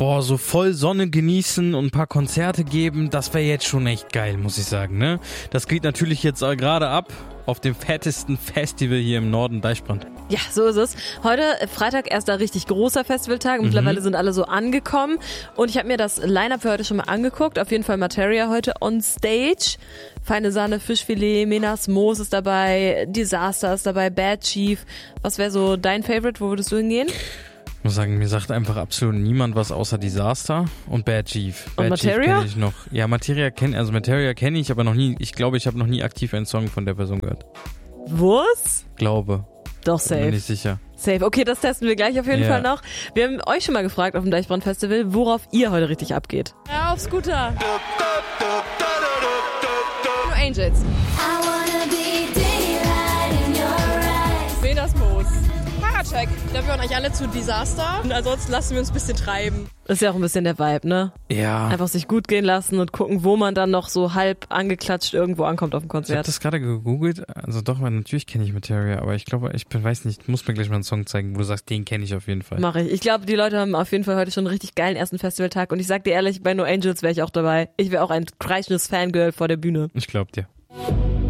Boah, so voll Sonne genießen und ein paar Konzerte geben, das wäre jetzt schon echt geil, muss ich sagen, ne? Das geht natürlich jetzt gerade ab auf dem fettesten Festival hier im Norden, Deichbrand. Ja, so ist es. Heute, Freitag, erster richtig großer Festivaltag. Mittlerweile sind alle so angekommen. Und ich habe mir das Line-Up für heute schon mal angeguckt. Auf jeden Fall Materia heute on stage. Feine Sahne, Fischfilet, Menas Moos ist dabei, Disaster ist dabei, Bad Chief. Was wäre so dein Favorite? Wo würdest du hingehen? Ich muss sagen, mir sagt einfach absolut niemand was außer Disaster und Bad Chief. Und Bad Chief Materia? kenne ich noch. Ja, Materia kenne ich, aber noch nie. Ich glaube, ich habe noch nie aktiv einen Song von der Person gehört. Was? Glaube. Doch, Bin mir safe. nicht sicher. Safe. Okay, das testen wir gleich auf jeden Ja. Fall noch. Wir haben euch schon mal gefragt auf dem Deichbrand Festival, worauf ihr heute richtig abgeht. Ja, auf Scooter. Nur Angels. Menas Moos. Fahrradcheck. Ich glaube, wir wollen eigentlich alle zu Disaster. Und ansonsten lassen wir uns ein bisschen treiben. Ist ja auch ein bisschen der Vibe, ne? Ja. Einfach sich gut gehen lassen und gucken, wo man dann noch so halb angeklatscht irgendwo ankommt auf dem Ich habe Konzert. das gerade gegoogelt. Also doch, weil natürlich kenne ich Materia, aber ich glaube, weiß nicht, du musst mir gleich mal einen Song zeigen, wo du sagst, den kenne ich auf jeden Fall. Mache ich. Ich glaube, die Leute haben auf jeden Fall heute schon einen richtig geilen ersten Festivaltag. Und ich sag dir ehrlich, bei No Angels wäre ich auch dabei. Ich wäre auch ein kreischendes Fangirl vor der Bühne. Ich glaub dir.